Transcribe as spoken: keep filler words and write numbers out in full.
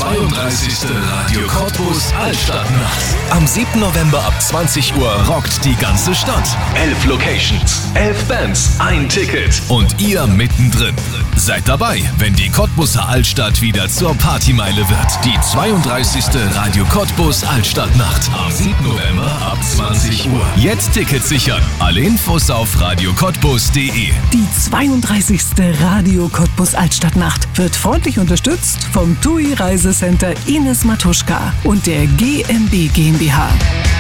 zweiunddreißigste Radio Cottbus Altstadtnacht. Am siebten November ab zwanzig Uhr rockt die ganze Stadt. Elf Locations, elf Bands, ein Ticket und ihr mittendrin. Seid dabei, wenn die Cottbuser Altstadt wieder zur Partymeile wird. Die zweiunddreißigste Radio Cottbus Altstadtnacht. Am siebten November ab zwanzig Uhr. Jetzt Tickets sichern. Alle Infos auf radio cottbus punkt de. Die zweiunddreißigste Radio Cottbus Altstadtnacht wird freundlich unterstützt vom T U I Reisecenter Ines Matuschka und der G M B GmbH.